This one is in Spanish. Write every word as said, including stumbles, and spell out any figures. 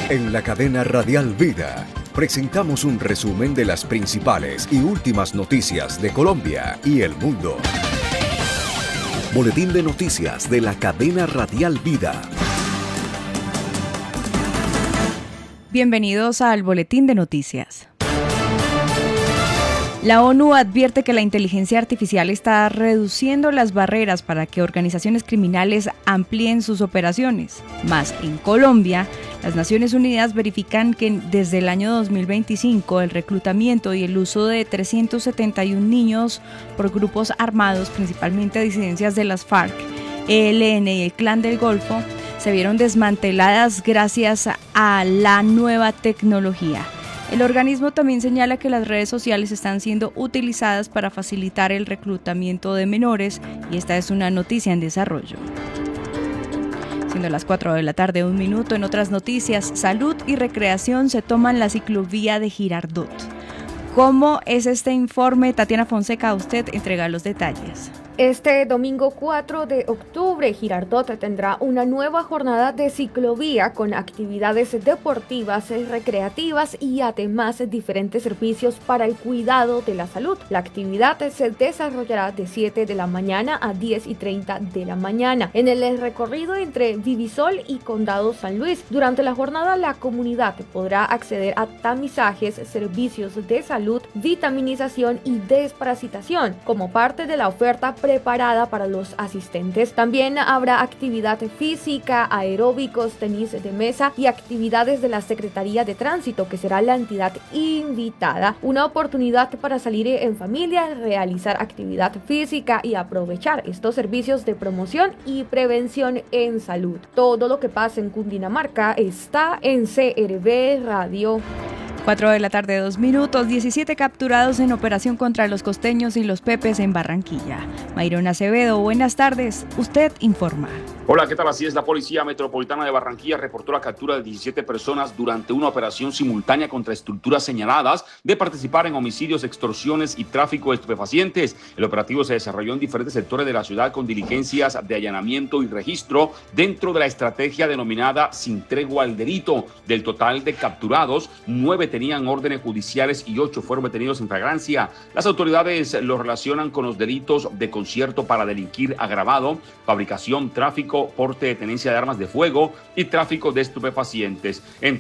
En la cadena Radial Vida presentamos un resumen de las principales y últimas noticias de Colombia y el mundo. Boletín de noticias de la cadena Radial Vida. Bienvenidos al Boletín de Noticias. La ONU advierte que la inteligencia artificial está reduciendo las barreras para que organizaciones criminales amplíen sus operaciones. Más en Colombia, las Naciones Unidas verifican que desde el año dos mil veinticinco el reclutamiento y el uso de trescientos setenta y un niños por grupos armados, principalmente disidencias de las FARC, E L N y el Clan del Golfo, se vieron desmanteladas gracias a la nueva tecnología. El organismo también señala que las redes sociales están siendo utilizadas para facilitar el reclutamiento de menores y esta es una noticia en desarrollo. Siendo las cuatro de la tarde, un minuto, en otras noticias, salud y recreación se toman la ciclovía de Girardot. ¿Cómo es este informe? Tatiana Fonseca, usted entrega los detalles. Este domingo cuatro de octubre, Girardot tendrá una nueva jornada de ciclovía con actividades deportivas, recreativas y además diferentes servicios para el cuidado de la salud. La actividad se desarrollará de siete de la mañana a diez y treinta de la mañana en el recorrido entre Vivisol y Condado San Luis. Durante la jornada, la comunidad podrá acceder a tamizajes, servicios de salud, vitaminización y desparasitación como parte de la oferta preparada para los asistentes. También habrá actividad física, aeróbicos, tenis de mesa y actividades de la Secretaría de Tránsito, que será la entidad invitada. Una oportunidad para salir en familia, realizar actividad física y aprovechar estos servicios de promoción y prevención en salud. Todo lo que pasa en Cundinamarca está en C R V Radio. cuatro de la tarde, dos minutos, diecisiete capturados en operación contra los costeños y los pepes en Barranquilla. Mayron Acevedo, buenas tardes, usted informa. Hola, ¿qué tal? Así es, la Policía Metropolitana de Barranquilla reportó la captura de diecisiete personas durante una operación simultánea contra estructuras señaladas de participar en homicidios, extorsiones y tráfico de estupefacientes. El operativo se desarrolló en diferentes sectores de la ciudad con diligencias de allanamiento y registro dentro de la estrategia denominada Sin Tregua al Delito. Del total de capturados, nueve tenían órdenes judiciales y ocho fueron detenidos en flagrancia. Las autoridades lo relacionan con los delitos de concierto para delinquir agravado, fabricación, tráfico, porte de tenencia de armas de fuego y tráfico de estupefacientes. En